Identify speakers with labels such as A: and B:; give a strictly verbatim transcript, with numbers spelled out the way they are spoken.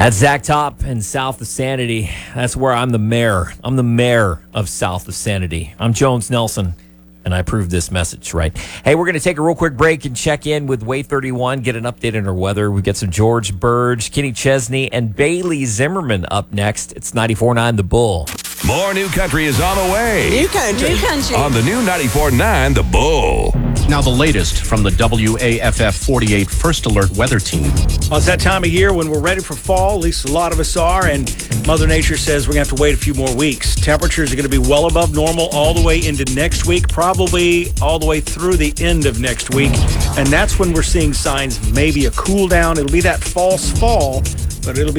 A: That's Zach Top and South of Sanity. That's where I'm the mayor. I'm the mayor of South of Sanity. I'm Jones Nelson, and I approve this message, right? Hey, we're going to take a real quick break and check in with Way thirty-one, get an update on our weather. We get some George Burge, Kenny Chesney, and Bailey Zimmerman up next. It's ninety-four point nine The Bull.
B: More new country is on the way.
C: New country.
D: New country.
B: On the new ninety-four point nine The Bull.
E: Now the latest from the W A F F forty-eight First Alert Weather Team.
F: Well, it's that time of year when we're ready for fall, at least a lot of us are, and Mother Nature says we're going to have to wait a few more weeks. Temperatures are going to be well above normal all the way into next week, probably all the way through the end of next week, and that's when we're seeing signs maybe a cool down. It'll be that false fall, but it'll be